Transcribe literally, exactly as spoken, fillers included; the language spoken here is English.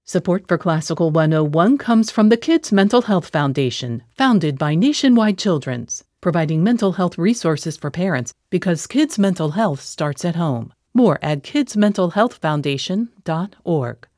Support for Classical one oh one comes from the Kids Mental Health Foundation, founded by Nationwide Children's, providing mental health resources for parents because kids' mental health starts at home. More at kids mental health foundation dot org.